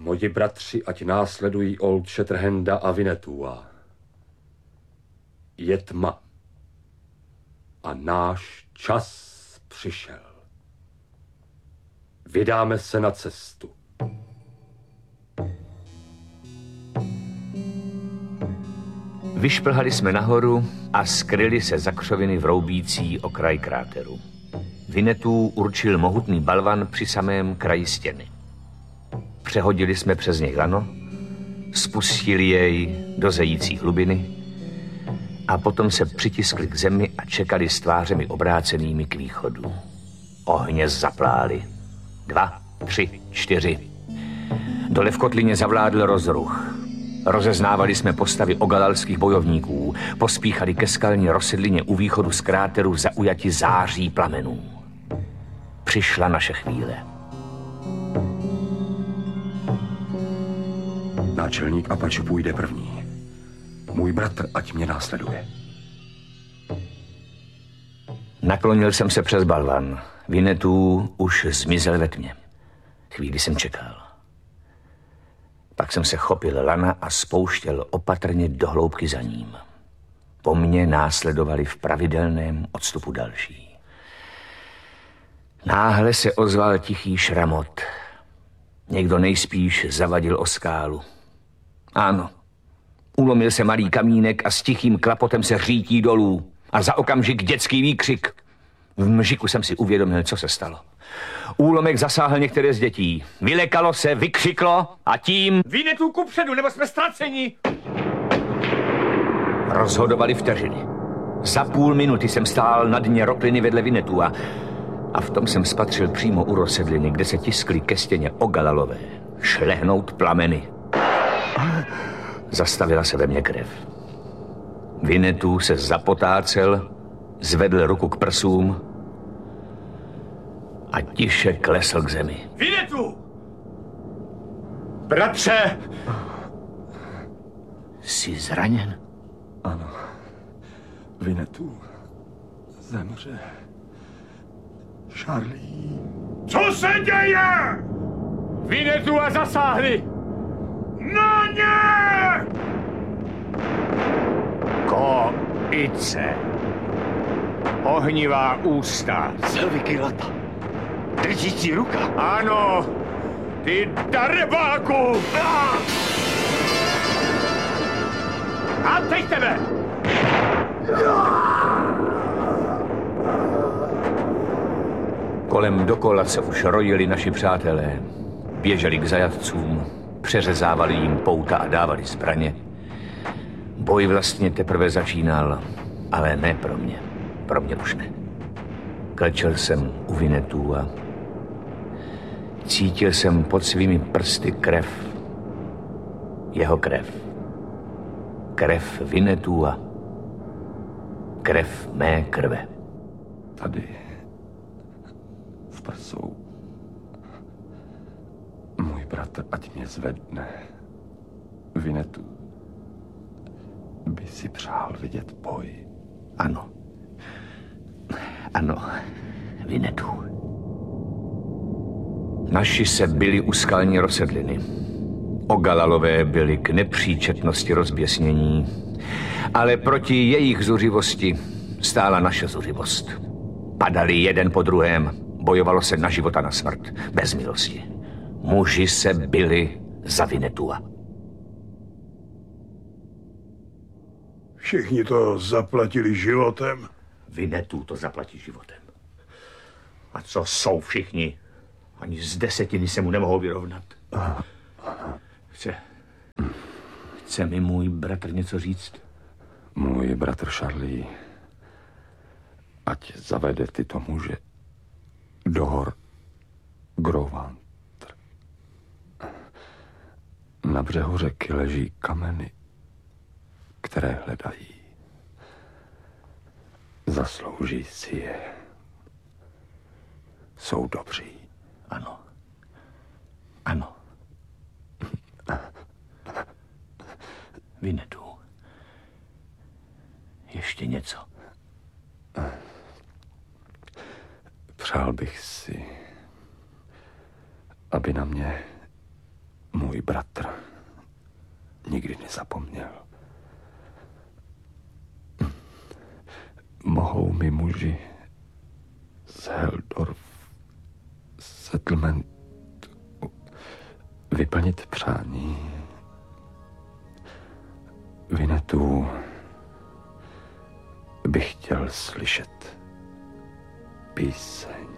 Moji bratři, ať následují Old Shatterhanda a Winnetua. Je tma. A náš čas přišel. Vydáme se na cestu. Vyšplhali jsme nahoru a skryli se za křoviny vroubící okraj kráteru. Winnetou určil mohutný balvan při samém kraji stěny. Přehodili jsme přes něj lano, spustili jej do zející hlubiny a potom se přitiskli k zemi a čekali s tvářemi obrácenými k východu. Ohně zaplály. 2, 3, 4. Dole v kotlině zavládl rozruch. Rozeznávali jsme postavy ogalalských bojovníků, pospíchali ke skalní rozsedlině u východu z kráteru zaujati září plamenů. Přišla naše chvíle. Náčelník Apache půjde první. Můj bratr ať mě následuje. Naklonil jsem se přes balvan. Winnetou už zmizel ve tmě. Chvíli jsem čekal. Pak jsem se chopil lana a spouštěl opatrně do hloubky za ním. Po mně následovali v pravidelném odstupu další. Náhle se ozval tichý šramot. Někdo nejspíš zavadil o skálu. Ano, ulomil se malý kamínek a s tichým klapotem se řítí dolů. A za okamžik dětský výkřik. V mžiku jsem si uvědomil, co se stalo. Úlomek zasáhl některé z dětí. Vylekalo se, vykřiklo a tím... Winnetou kupředu, nebo jsme ztraceni! Rozhodovali vteřiny. Za půl minuty jsem stál na dně rokliny vedle Winnetua a v tom jsem spatřil přímo u rozsedliny, kde se tiskly ke stěně ogalalové, šlehnout plameny. Zastavila se ve mně krev. Winnetou se zapotácel, zvedl ruku k prsům a tiše klesl k zemi. Winnetou! Bratře! Jsi zraněn? Ano. Winnetou zemře. Charlie. Co se děje? Winnetua zasáhli! Na ně! Koice. Ohnivá ústa. Selviky lata. Držící ruka. Ano, ty darebáku! A teď tebe! Kolem dokola se už rojili naši přátelé. Běželi k zajatcům, přeřezávali jim pouta a dávali zbraně. Boj vlastně teprve začínal, ale ne pro mě. Pro mě už ne. Klečel jsem u Winnetou a cítil jsem pod svými prsty krev. Jeho krev. Krev Winnetua. Krev mé krve. Tady. V prsou. Můj bratr ať mě zvedne. Winnetou by si přál vidět boj. Ano. Ano, Winnetou. Naši se byli u skalní rozsedliny. Ogalalové byli k nepříčetnosti rozběsnění, ale proti jejich zuřivosti stála naše zuřivost. Padali jeden po druhém, bojovalo se na život a na smrt, bez milosti. Muži se bili za Winnetua. Všichni to zaplatili životem. Winnetou to zaplatí životem. A co jsou všichni? Ani z 10 se mu nemohou vyrovnat. Chce mi můj bratr něco říct? Můj bratr Charlie, ať zavede tyto muže do hor Grovantr. Na břehu řeky leží kameny, které hledají. Zaslouží si je. Jsou dobří. Ano. Ano. Winnetou. Ještě něco. Přál bych si, aby na mě můj bratr nikdy nezapomněl. Mohou mi muži z Heldorf Settlement vyplnit přání? Vinetu bych chtěl slyšet píseň.